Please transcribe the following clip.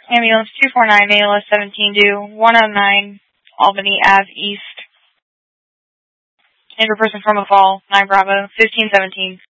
Ambulance 249, ALS 17 due 109 Albany Ave East. Injured person from a fall, 9 Bravo, 1517.